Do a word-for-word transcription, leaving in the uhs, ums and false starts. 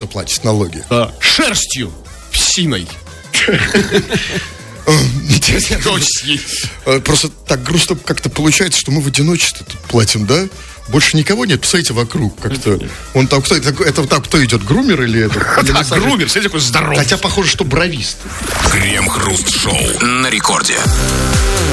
платит налоги? А, шерстью псиной. Просто так грустно как-то получается, что мы в одиночестве тут платим, да? Больше никого нет, посмотрите вокруг как-то. Он там кто это? Это там кто идет, грумер или это? Да, грумер, смотрите, какой здоровый. Хотя похоже, что бровист. Крем-хруст шоу на рекорде.